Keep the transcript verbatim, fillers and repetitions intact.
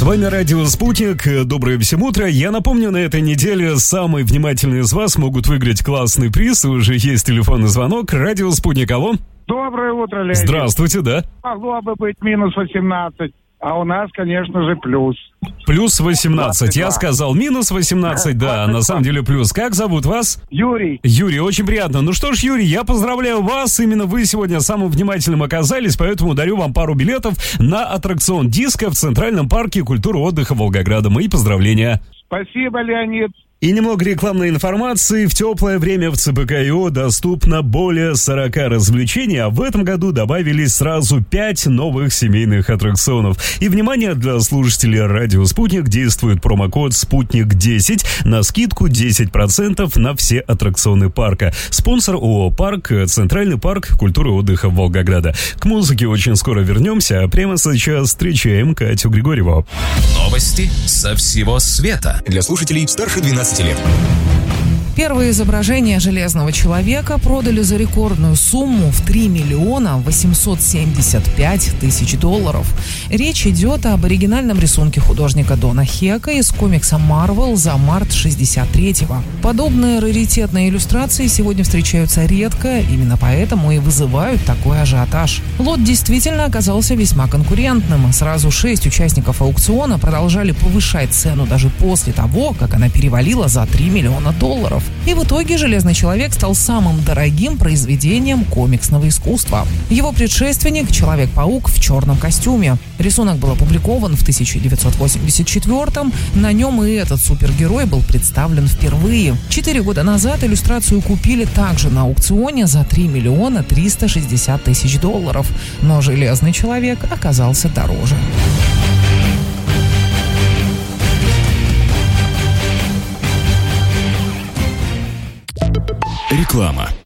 вами радио «Спутник». Доброе всем утро. Я напомню, на этой неделе самые внимательные из вас могут выиграть классный приз. Уже есть телефонный звонок. Радио «Спутник». Алло. Доброе утро, Леонид. Здравствуйте, да. Могло бы быть минус восемнадцать, а у нас, конечно же, плюс. Плюс восемнадцать. Я сказал минус восемнадцать, да, на самом деле плюс. Как зовут вас? Юрий. Юрий, очень приятно. Ну что ж, Юрий, я поздравляю вас. Именно вы сегодня самым внимательным оказались, поэтому дарю вам пару билетов на аттракцион «Диско» в Центральном парке культуры и отдыха Волгограда. Мои поздравления. Спасибо, Леонид. И немного рекламной информации. В теплое время в ЦПК-ИО доступно более сорок развлечений, а в этом году добавились сразу пять новых семейных аттракционов. И, внимание, для слушателей радио «Спутник» действует промокод «Спутник десять» на скидку десять процентов на все аттракционы парка. Спонсор ООО «Парк», Центральный парк культуры и отдыха Волгограда. К музыке очень скоро вернемся, а прямо сейчас встречаем Катю Григорьеву. Новости со всего света. Для слушателей старше двенадцати лет. Первые изображения Железного человека продали за рекордную сумму в три миллиона восемьсот семьдесят пять тысяч долларов. Речь идет об оригинальном рисунке художника Дона Хека из комикса Marvel за март шестьдесят третьего. Подобные раритетные иллюстрации сегодня встречаются редко, именно поэтому и вызывают такой ажиотаж. Лот действительно оказался весьма конкурентным. Сразу шесть участников аукциона продолжали повышать цену даже после того, как она перевалила за три миллиона долларов. И в итоге «Железный человек» стал самым дорогим произведением комиксного искусства. Его предшественник — Человек-паук в черном костюме. Рисунок был опубликован в тысяча девятьсот восемьдесят четвёртом. На нем и этот супергерой был представлен впервые. Четыре года назад иллюстрацию купили также на аукционе за три миллиона триста шестьдесят тысяч долларов. Но «Железный человек» оказался дороже. Реклама.